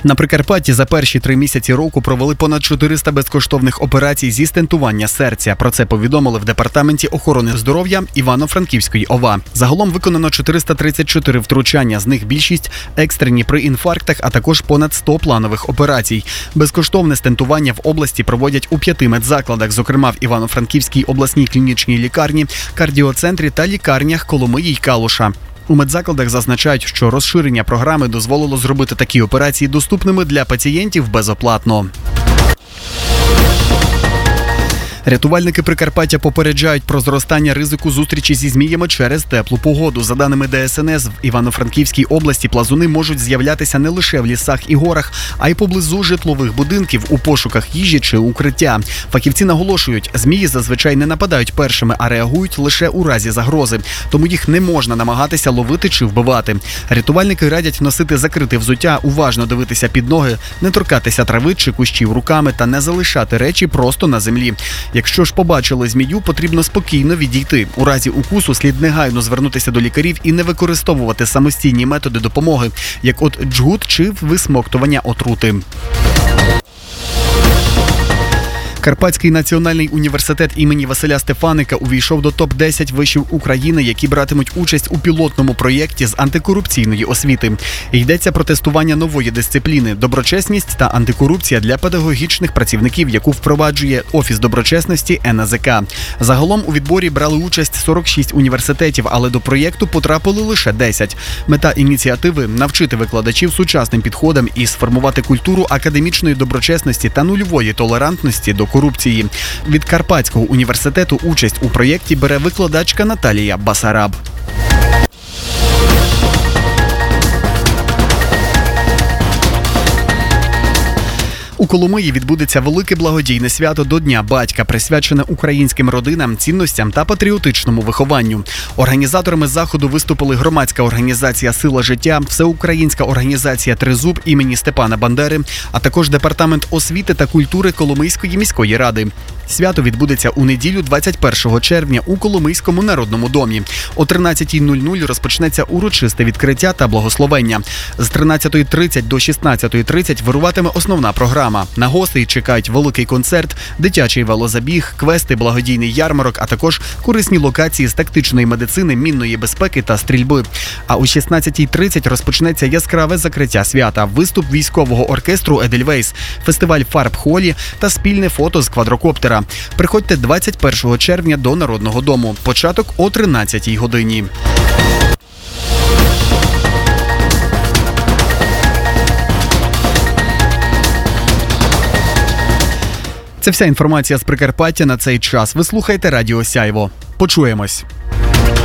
На Прикарпатті за перші 3 місяці року провели понад 400 безкоштовних операцій зі стентування серця. Про це повідомили в Департаменті охорони здоров'я Івано-Франківської ОВА. Загалом виконано 434 втручання, з них більшість екстрені при інфарктах, а також понад 100 планових операцій. Безкоштовне стентування в області проводять у 5 медзакладах, зокрема в Івано-Франківській обласній клінічній лікарні, кардіоцентрі та лікарнях Коломиї й Калуша. У медзакладах зазначають, що розширення програми дозволило зробити такі операції доступними для пацієнтів безоплатно. Рятувальники Прикарпаття попереджають про зростання ризику зустрічі зі зміями через теплу погоду. За даними ДСНС, в Івано-Франківській області плазуни можуть з'являтися не лише в лісах і горах, а й поблизу житлових будинків у пошуках їжі чи укриття. Фахівці наголошують, змії зазвичай не нападають першими, а реагують лише у разі загрози. Тому їх не можна намагатися ловити чи вбивати. Рятувальники радять носити закрите взуття, уважно дивитися під ноги, не торкатися трави чи кущів руками та не залишати речі просто на землі. Якщо ж побачили змію, потрібно спокійно відійти. У разі укусу слід негайно звернутися до лікарів і не використовувати самостійні методи допомоги, як от джгут чи висмоктування отрути. Карпатський національний університет імені Василя Стефаника увійшов до топ-10 вишів України, які братимуть участь у пілотному проєкті з антикорупційної освіти. Йдеться про тестування нової дисципліни – доброчесність та антикорупція для педагогічних працівників, яку впроваджує Офіс доброчесності НАЗК. Загалом у відборі брали участь 46 університетів, але до проєкту потрапили лише 10. Мета ініціативи – навчити викладачів сучасним підходам і сформувати культуру академічної доброчесності та нульової толерантності до корупції. Від Карпатського університету участь у проєкті бере викладачка Наталія Басараб. У Коломиї відбудеться велике благодійне свято до Дня батька, присвячене українським родинам, цінностям та патріотичному вихованню. Організаторами заходу виступили громадська організація «Сила життя», всеукраїнська організація «Тризуб» імені Степана Бандери, а також Департамент освіти та культури Коломийської міської ради. Свято відбудеться у неділю 21 червня у Коломийському народному домі. О 13:00 розпочнеться урочисте відкриття та благословення. З 13:30 до 16:30 вируватиме основна програма. На гостей чекають великий концерт, дитячий велозабіг, квести, благодійний ярмарок, а також корисні локації з тактичної медицини, мінної безпеки та стрільби. А о 16:30 розпочнеться яскраве закриття свята, виступ військового оркестру «Едельвейс», фестиваль фарб Холі та спільне фото з квадрокоптера. Приходьте 21 червня до Народного дому. Початок о 13:00 годині. Це вся інформація з Прикарпаття на цей час. Ви слухаєте Радіо Сяйво. Почуємось.